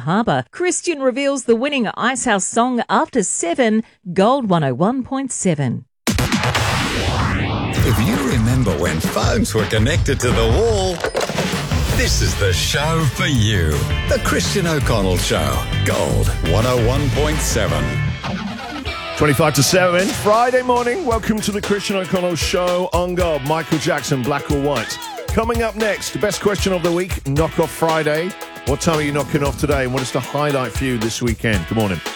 Harbour. Christian reveals the winning Icehouse song after 7, Gold 101.7. If you remember when phones were connected to the wall, this is the show for you. The Christian O'Connell Show, Gold 101.7. 25 to 7, Friday morning. Welcome to the Christian O'Connell Show on Gold. Michael Jackson, Black or White. Coming up next, the best question of the week, Knock Off Friday. What time are you knocking off today and what is the highlight for you this weekend? Good morning.